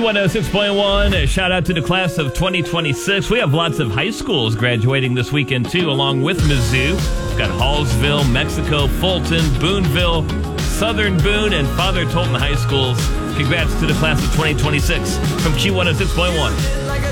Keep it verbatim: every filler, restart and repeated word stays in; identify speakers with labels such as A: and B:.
A: one oh six point one, a shout out to the class of twenty twenty-six. We have lots of high schools graduating this weekend, too, along with Mizzou. We've got Hallsville, Mexico, Fulton, Boonville, Southern Boone, and Father Tolton High Schools. Congrats to the class of twenty twenty-six from Q one oh six point one.